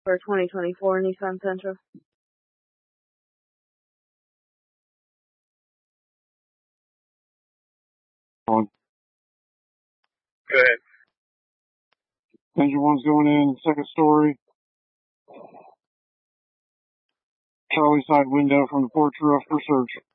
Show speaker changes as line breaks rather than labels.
for 2024 Nissan Sentra.
On.
Go ahead.
Engine one's going in, second story. Charlie side window from the porch roof for search.